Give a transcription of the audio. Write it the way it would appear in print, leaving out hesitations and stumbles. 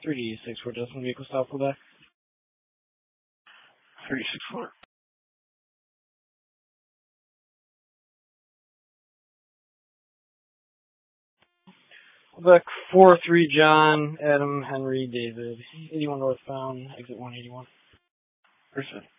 386 for Justin, vehicle stop Quebec. 364. Quebec 43 John, Adam, Henry, David, 81 northbound, exit 181. Percent.